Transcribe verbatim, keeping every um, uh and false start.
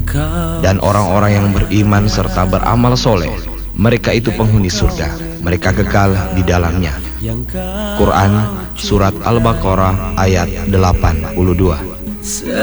Dan orang-orang yang beriman serta beramal soleh, mereka itu penghuni surga, mereka kekal di dalamnya. Quran Surat Al-Baqarah ayat delapan puluh dua.